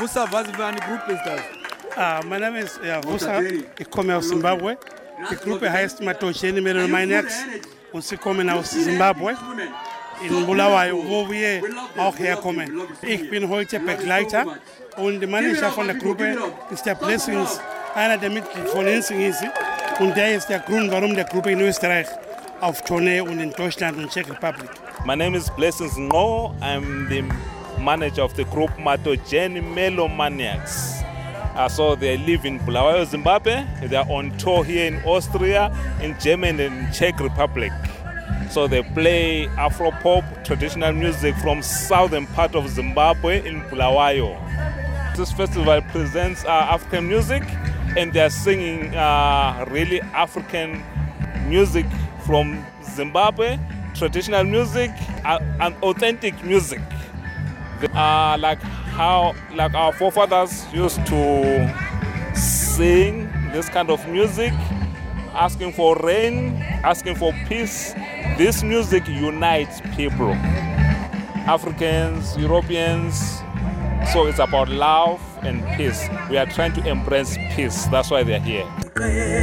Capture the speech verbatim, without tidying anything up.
Vusa Vazivani group is that? Uh, my name is yeah, Vusa. Ik kom uit Zimbabwe. De groep heet Matogeni Melomaniacs. Und kommen aus Zimbabwe. In Bulawayo, wo wir auch herkommen. Ich bin heute Begleiter und der Manager von der Gruppe ist der Blessings, einer der Mitglieder von Ensing. Und der ist der Grund, warum der Gruppe in Österreich auf Tournee und in Deutschland und Czech Republic. My name is Blessings Ngo. I'm the manager of the group Matogeni Melomaniacs. Uh, so they live in Bulawayo, Zimbabwe. They are on tour here in Austria, in Germany and Czech Republic. So they play Afro-pop, traditional music from southern part of Zimbabwe in Bulawayo. This festival presents uh, African music, and they are singing uh, really African music from Zimbabwe, traditional music uh, and authentic music. Uh, like how like our forefathers used to sing this kind of music, asking for rain, asking for peace. This music unites people, Africans, Europeans. So it's about love and peace. We are trying to embrace peace. That's why they're here.